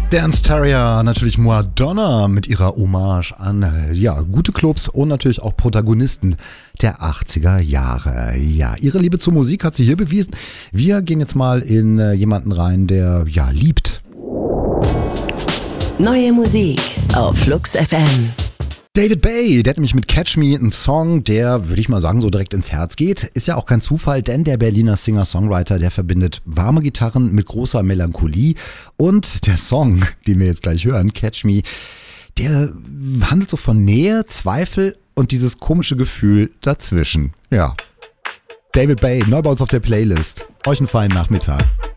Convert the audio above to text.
Dance Terrier, natürlich Madonna mit ihrer Hommage an gute Clubs und natürlich auch Protagonisten der 80er Jahre. Ja, ihre Liebe zur Musik hat sie hier bewiesen. Wir gehen jetzt mal in jemanden rein, der liebt. Neue Musik auf Flux FM. David Bay, der hat nämlich mit Catch Me einen Song, der, würde ich mal sagen, so direkt ins Herz geht. Ist ja auch kein Zufall, denn der Berliner Singer-Songwriter, der verbindet warme Gitarren mit großer Melancholie. Und der Song, den wir jetzt gleich hören, Catch Me, der handelt so von Nähe, Zweifel und dieses komische Gefühl dazwischen. Ja. David Bay, neu bei uns auf der Playlist. Euch einen feinen Nachmittag.